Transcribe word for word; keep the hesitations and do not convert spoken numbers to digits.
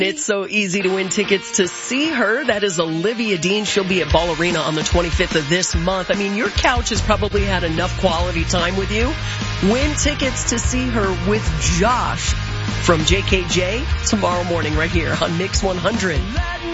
It's so easy to win tickets to see her. That is Olivia Dean. She'll be at Ball Arena on the twenty-fifth of this month. I mean, your couch has probably had enough quality time with you. Win tickets to see her with Josh from J K J tomorrow morning right here on Mix one hundred.